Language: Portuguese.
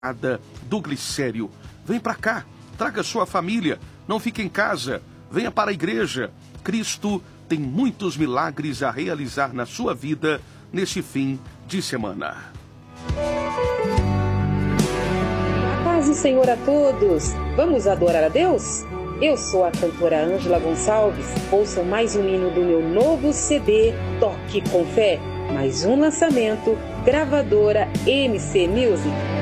do Glicério. Vem para cá, traga sua família, não fique em casa, venha para a igreja. Cristo tem muitos milagres a realizar na sua vida neste fim de semana. A paz do Senhor a todos. Vamos adorar a Deus? Eu sou a cantora Ângela Gonçalves. Ouçam mais um hino do meu novo CD Toque com Fé. Mais um lançamento, gravadora MC Music.